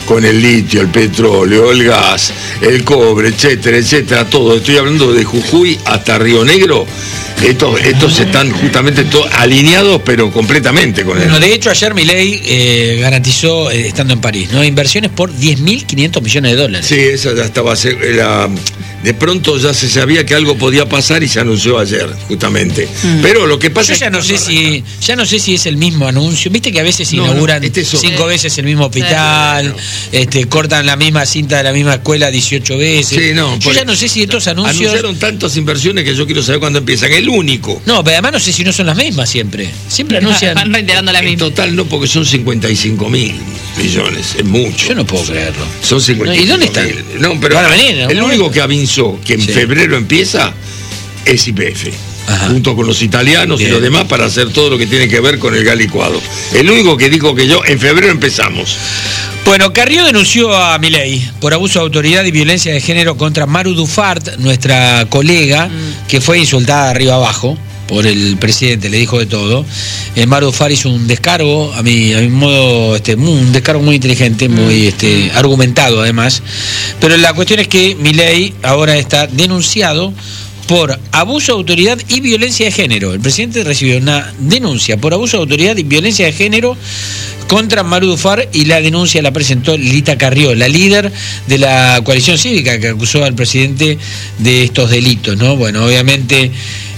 con el litio, el petróleo, el gas, el cobre, etcétera, etcétera, todo. Estoy hablando de Jujuy hasta Río Negro. Estos están justamente alineados, pero completamente con él. Bueno, de hecho, ayer Milei garantizó, estando en París, ¿no?, inversiones por $10.500 millones. Sí, esa ya estaba. De pronto ya se sabía que algo podía pasar y se anunció ayer, justamente. Pero lo que pasa Yo ya no sé si es el mismo anuncio. Viste que a veces inauguran 5 veces el mismo hospital, cortan la misma cinta de la misma escuela 18 veces. Sí, yo ya no sé si estos anuncios anunciaron tantas inversiones que yo quiero saber cuándo empiezan. El único. No, pero además no sé si no son las mismas siempre. Siempre anuncian. Van reiterando la misma. En total no, porque son 55.000 millones. Es mucho. Yo no puedo creerlo. Son 55.000. ¿Y dónde están? No, pero van a venir, ¿no? El único que avisó que en febrero empieza es YPF. Junto con los italianos y los demás, para hacer todo lo que tiene que ver con el gas licuado. El único que dijo que en febrero empezamos. Bueno, Carrió denunció a Milei por abuso de autoridad y violencia de género contra Maru Dufart, nuestra colega, que fue insultada de arriba abajo por el presidente, le dijo de todo. Maru Dufart hizo un descargo, a mi modo, un descargo muy inteligente, muy argumentado además. Pero la cuestión es que Milei ahora está denunciado por abuso de autoridad y violencia de género. El presidente recibió una denuncia por abuso de autoridad y violencia de género contra Maru Dufart, y la denuncia la presentó Lilita Carrió, la líder de la coalición cívica que acusó al presidente de estos delitos, ¿no? Bueno, obviamente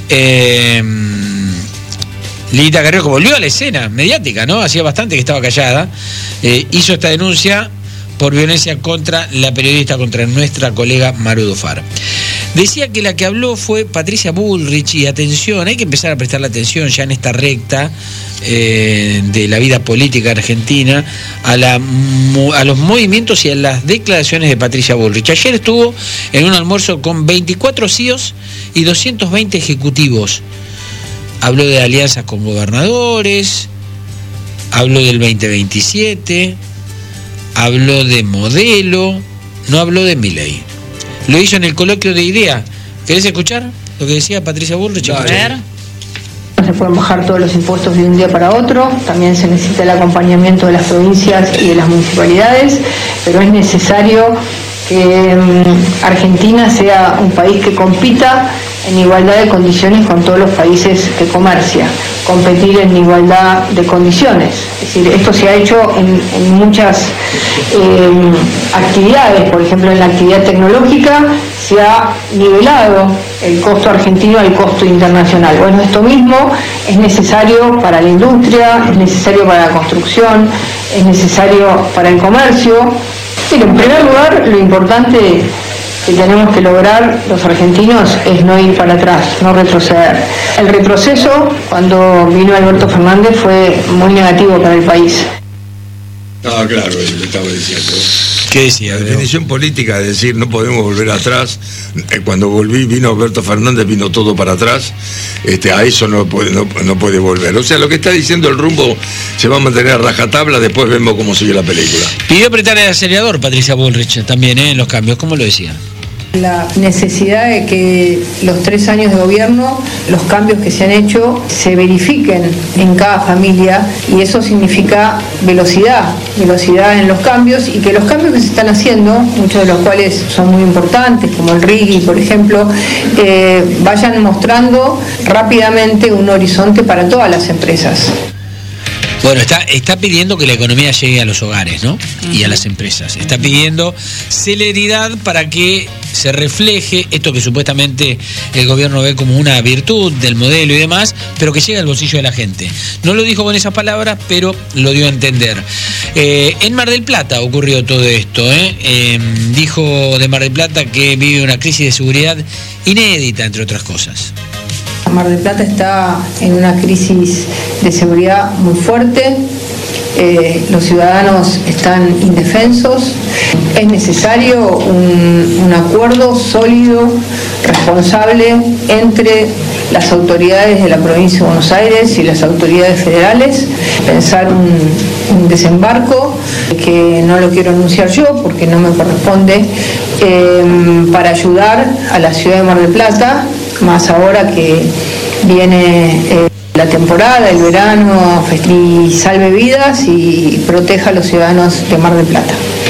Lilita Carrió, que volvió a la escena mediática, ¿no? Hacía bastante que estaba callada, hizo esta denuncia por violencia contra la periodista, contra nuestra colega Maru Dufart. Decía que la que habló fue Patricia Bullrich, y atención, hay que empezar a prestarle atención ya en esta recta de la vida política argentina a los movimientos y a las declaraciones de Patricia Bullrich. Ayer estuvo en un almuerzo con 24 CEOs y 220 ejecutivos. Habló de alianzas con gobernadores, habló del 2027, habló de modelo, no habló de Milei. Lo hizo en el coloquio de IDEA. ¿Querés escuchar lo que decía Patricia Bullrich? A ver. No se pueden bajar todos los impuestos de un día para otro, también se necesita el acompañamiento de las provincias y de las municipalidades, pero es necesario que Argentina sea un país que compita en igualdad de condiciones con todos los países que comercia, competir en igualdad de condiciones. Es decir, esto se ha hecho en muchas actividades, por ejemplo en la actividad tecnológica se ha nivelado el costo argentino al costo internacional. Bueno, esto mismo es necesario para la industria, es necesario para la construcción, es necesario para el comercio. Pero en primer lugar, lo importante que tenemos que lograr los argentinos es no ir para atrás, no retroceder. El retroceso, cuando vino Alberto Fernández, fue muy negativo para el país. Ah, claro, le estaba diciendo. ¿Qué decía? La definición política de decir no podemos volver atrás. Cuando vino Alberto Fernández, vino todo para atrás. A eso no puede volver. O sea, lo que está diciendo, el rumbo se va a mantener a rajatabla, después vemos cómo sigue la película. Pidió apretar el acelerador Patricia Bullrich también en los cambios, ¿cómo lo decía? La necesidad de que los 3 años de gobierno, los cambios que se han hecho, se verifiquen en cada familia, y eso significa velocidad en los cambios, y que los cambios que se están haciendo, muchos de los cuales son muy importantes, como el RIGI, por ejemplo, vayan mostrando rápidamente un horizonte para todas las empresas. Bueno, está pidiendo que la economía llegue a los hogares, ¿no? Y a las empresas. Está pidiendo celeridad para que se refleje esto que supuestamente el gobierno ve como una virtud del modelo y demás, pero que llegue al bolsillo de la gente. No lo dijo con esas palabras, pero lo dio a entender. En Mar del Plata ocurrió todo esto, dijo de Mar del Plata que vive una crisis de seguridad inédita, entre otras cosas. Mar del Plata está en una crisis de seguridad muy fuerte, los ciudadanos están indefensos, es necesario un acuerdo sólido, responsable entre las autoridades de la provincia de Buenos Aires y las autoridades federales, pensar un desembarco que no lo quiero anunciar yo porque no me corresponde, para ayudar a la ciudad de Mar del Plata, más ahora que viene la temporada, el verano, y salve vidas y proteja a los ciudadanos de Mar del Plata.